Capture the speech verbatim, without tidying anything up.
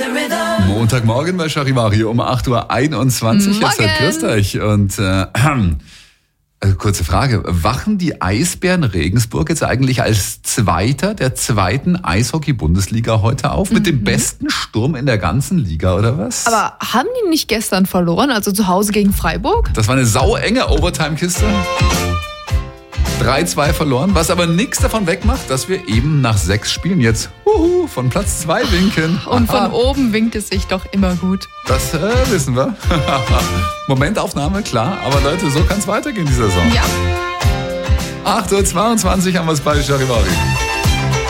Montagmorgen bei Charivari um acht Uhr einundzwanzig. Jetzt seid grüßt euch. Und äh, also kurze Frage, wachen die Eisbären Regensburg jetzt eigentlich als Zweiter der zweiten Eishockey-Bundesliga heute auf? Mhm. Mit dem besten Sturm in der ganzen Liga, oder was? Aber haben die nicht gestern verloren, also zu Hause gegen Freiburg? Das war eine sauenge Overtime-Kiste. drei zwei verloren, was aber nichts davon wegmacht, dass wir eben nach sechs Spielen jetzt uhu, von Platz zwei winken. Und von Aha. oben winkt es sich doch immer gut. Das äh, wissen wir. Momentaufnahme, klar, aber Leute, so kann es weitergehen, die Saison. Ja. acht Uhr zweiundzwanzig haben wir es bei Charivari.